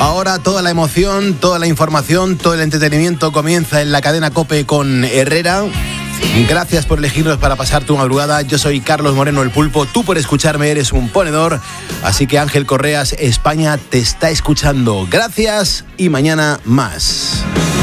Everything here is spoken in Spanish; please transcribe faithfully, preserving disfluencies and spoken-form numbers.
Ahora toda la emoción, toda la información, todo el entretenimiento comienza en la cadena COPE con Herrera. Gracias por elegirnos para pasar tu madrugada. Yo soy Carlos Moreno, el Pulpo. Tú por escucharme eres un ponedor. Así que Ángel Correas, España te está escuchando. Gracias y mañana más.